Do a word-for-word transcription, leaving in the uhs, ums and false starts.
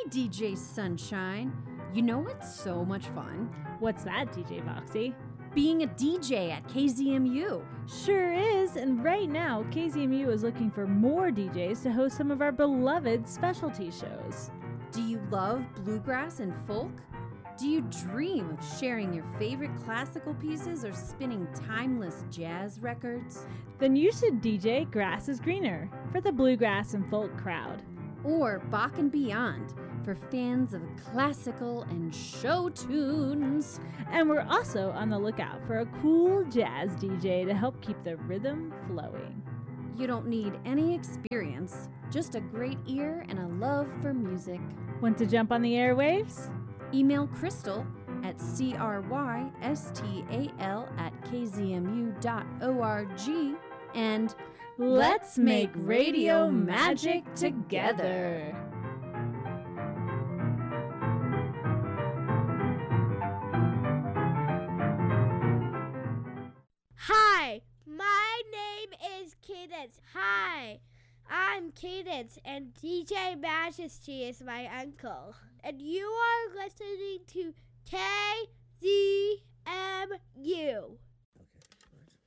D J Sunshine. You know what's so much fun? What's that, D J Voxy? Being a D J at K Z M U. Sure is, and right now, K Z M U is looking for more D Js to host some of our beloved specialty shows. Do you love bluegrass and folk? Do you dream of sharing your favorite classical pieces or spinning timeless jazz records? Then you should D J Grass is Greener for the bluegrass and folk crowd. Or Bach and Beyond for fans of classical and show tunes. And we're also on the lookout for a cool jazz D J to help keep the rhythm flowing. You don't need any experience, just a great ear and a love for music. Want to jump on the airwaves? Email Crystal at C R Y S T A L at K Z M U dot org and let's make radio magic together. Hi, my name is Cadence. Hi, I'm Cadence, and D J Majesty is my uncle. And you are listening to K Z M U.